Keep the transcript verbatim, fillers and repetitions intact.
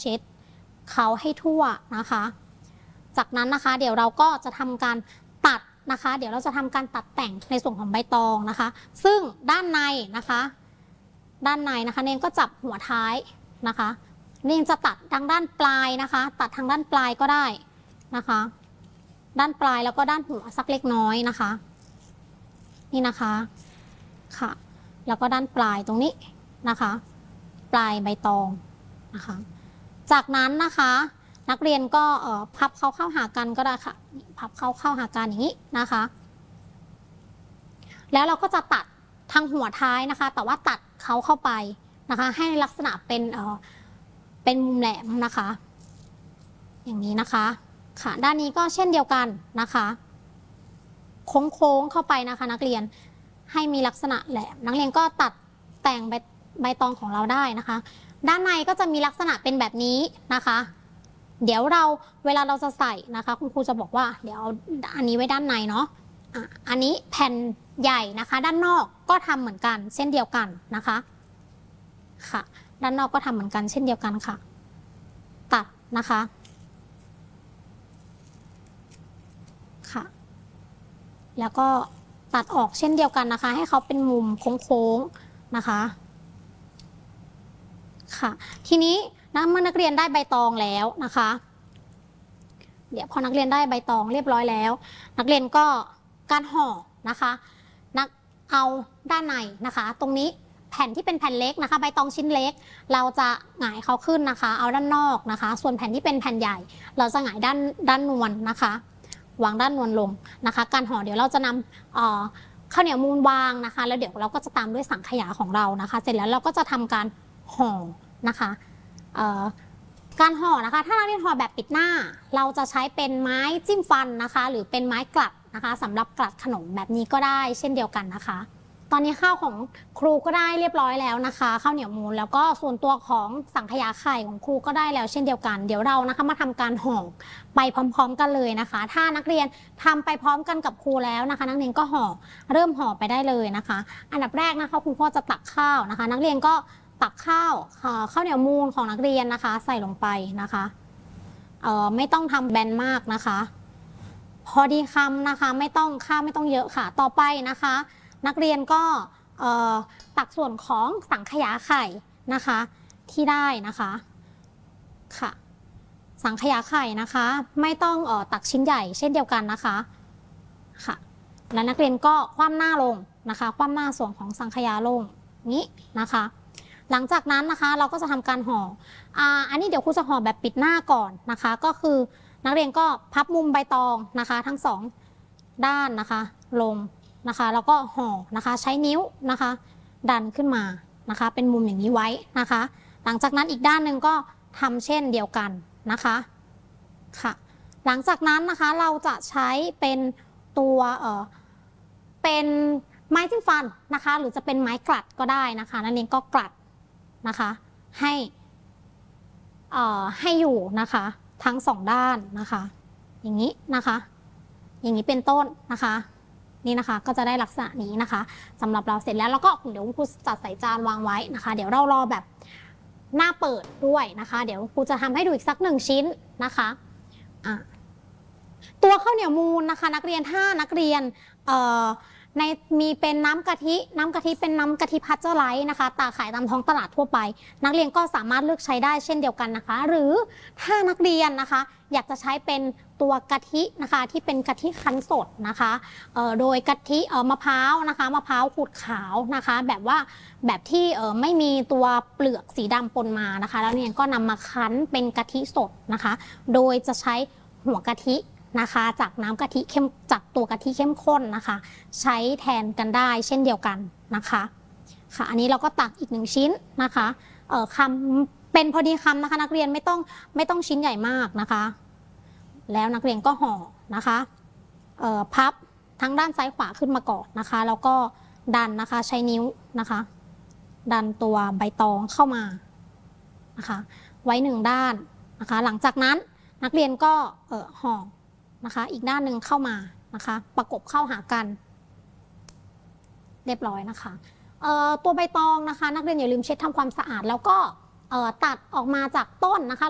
เช็ดเขาให้ทั่วนะคะจากนั้นนะคะเดี๋ยวเราก็จะทำการตัดนะคะเดี๋ยวเราจะทำการตัดแต่งในส่วนของใบตองนะคะซึ่งด้านในนะคะด้านในนะคะเนนก็จับหัวท้ายนะคะเนนจะตัดทางด้านปลายนะคะตัดทางด้านปลายก็ได้นะคะด้านปลายแล้วก็ด้านหัวสักเล็กน้อยนะคะนี่นะคะค่ะแล้วก็ด้านปลายตรงนี้นะคะปลายใบตองนะคะจากนั้นนะคะนักเรียนก็เอ่อพับเข้าเข้าหากันก็ได้ค่ะพับเข้าเข้าหากันอย่างนี้นะคะแล้วเราก็จะตัดทางหัวท้ายนะคะแต่ว่าตัดเขาเข้าไปนะคะให้ลักษณะเป็นเอ่อเป็นมุมแหลมนะคะอย่างนี้นะคะค่ะด้านนี้ก็เช่นเดียวกันนะคะโค้งๆเข้าไปนะคะนักเรียนให้มีลักษณะแหลมนักเรียนก็ตัดแต่งใบใบตองของเราได้นะคะด้านในก็จะมีลักษณะเป็นแบบนี้นะคะเดี๋ยวเราเวลาเราจะใส่นะคะคุณครูจะบอกว่าเดี๋ยวเอาอันนี้ไว้ด้านในเนาะอ่ะอันนี้แผ่นใหญ่นะคะด้านนอกก็ทำเหมือนกันเช่นเดียวกันนะคะค่ะด้านนอกก็ทำเหมือนกันเช่นเดียวกันค่ะตัดนะคะค่ะแล้วก็ตัดออกเช่นเดียวกันนะคะให้เขาเป็นมุมโค้งๆนะคะค่ะทีนี้นะเมื่อนักเรียนได้ใบตองแล้วนะคะเดี๋ยวพอนักเรียนได้ใบตองเรียบร้อยแล้วนักเรียนก็การห่อนะคะนักเอาด้านในนะคะตรงนี้แผ่นที่เป็นแผ่นเล็กนะคะใบตองชิ้นเล็กเราจะหงายเขาขึ้นนะคะเอาด้านนอกนะคะส่วนแผ่นที่เป็นแผ่นใหญ่เราจะหงายด้านด้านนวลนะคะวางด้านนวลลงนะคะการห่อเดี๋ยวเราจะนำข้าวเหนียวมูนวางนะคะแล้วเดี๋ยวเราก็จะตามด้วยสังขยาของเรานะคะเสร็จแล้วเราก็จะทำการห่อนะคะการห่อนะคะถ้าเราเรียนห่อแบบปิดหน้าเราจะใช้เป็นไม้จิ้มฟันนะคะหรือเป็นไม้กลัดนะคะสำหรับกลัดขนมแบบนี้ก็ได้เช่นเดียวกันนะคะตอนนี้ข้าวของครูก็ได้เรียบร้อยแล้วนะคะข้าวเหนียวมูนแล้วก็ส่วนตัวของสังขยาไข่ของครูก็ได้แล้วเช่นเดียวกันเดี๋ยวเรานะคะมาทำการห่อไปพร้อมๆกันเลยนะคะถ้านักเรียนทำไปพร้อมกันกับครูแล้วนะคะนักเรียนก็ห่อเริ่มห่อไปได้เลยนะคะอันดับแรกนะคะครูก็จะตักข้าวนะคะนักเรียนก็ตักข้าวข้าวเหนียวมูนของนักเรียนนะคะใส่ลงไปนะคะเอ่อไม่ต้องทำแบนมากนะคะพอดีคำนะคะไม่ต้องข้าวไม่ต้องเยอะค่ะต่อไปนะคะนักเรียนก็ตักส่วนของสังขยาไข่นะคะที่ได้นะคะค่ะสังขยาไข่นะคะไม่ต้องเอ่อตักชิ้นใหญ่เช่นเดียวกันนะคะค่ะแล้วนักเรียนก็คว่ำหน้าลงนะคะคว่ำหน้าส่วนของสังขยาลงนี้นะคะหลังจากนั้นนะคะเราก็จะทำการห่ออ่าอันนี้เดี๋ยวครูจะห่อแบบปิดหน้าก่อนนะคะก็คือนักเรียนก็พับมุมใบตองนะคะทั้งสองด้านนะคะลงนะคะแล้วก็ห่อนะคะใช้นิ้วนะคะดันขึ้นมานะคะเป็นมุมอย่างนี้ไว้นะคะหลังจากนั้นอีกด้านหนึ่งก็ทำเช่นเดียวกันนะคะค่ะหลังจากนั้นนะคะเราจะใช้เป็นตัวเอ่อเป็นไม้จิ้มฟันนะคะหรือจะเป็นไม้กลัดก็ได้นะคะนั่นเองก็กลัดนะคะให้เอ่อให้อยู่นะคะทั้งสองด้านนะคะอย่างนี้นะคะอย่างนี้เป็นต้นนะคะนี่นะคะก็จะได้ลักษณะนี้นะคะสำหรับเราเสร็จแล้วแล้วก็เดี๋ยวครูจัดใส่จานวางไว้นะคะเดี๋ยวเรารอแบบหน้าเปิดด้วยนะคะเดี๋ยวครูจะทำให้ดูอีกสักหนึ่งชิ้นนะคะอ่ะตัวข้าวเหนียวมูนนะคะนักเรียนถ้านักเรียนเอ่อในมีเป็นน้ำกะทิน้ำกะทิเป็นน้ำกะทิพัชเจอร์ไลท์นะคะตาขายตามท้องตลาดทั่วไปนักเรียนก็สามารถเลือกใช้ได้เช่นเดียวกันนะคะหรือถ้านักเรียนนะคะอยากจะใช้เป็นตัวกะทินะคะที่เป็นกะทิคั้นสดนะคะโดยกะทิมะพร้าวนะคะมะพร้าวขูดขาวนะคะแบบว่าแบบที่ไม่มีตัวเปลือกสีดำปนมานะคะแล้วเนี่ยก็นำมาคั้นเป็นกะทิสดนะคะโดยจะใช้หัวกะทินะคะจากน้ำกะทิเข้มจากตัวกะทิเข้มข้นนะคะใช้แทนกันได้เช่นเดียวกันนะคะค่ะอันนี้เราก็ตักอีกหนึ่งชิ้นนะคะเอ่อคำเป็นพอดีคำนะคะนักเรียนไม่ต้องไม่ต้องชิ้นใหญ่มากนะคะแล้วนักเรียนก็ห่อนะคะเอ่อพับทั้งด้านซ้ายขวาขึ้นมาก่อนนะคะแล้วก็ดันนะคะใช้นิ้วนะคะดันตัวใบตองเข้ามานะคะไว้หนึ่งด้านนะคะหลังจากนั้นนักเรียนก็เอ่อห่อนะคะอีกด้านหนึ่งเข้ามานะคะประกบเข้าหากันเรียบร้อยนะคะตัวใบตองนะคะนักเรียนอย่าลืมเช็ดทำความสะอาดแล้วก็ตัดออกมาจากต้นนะคะ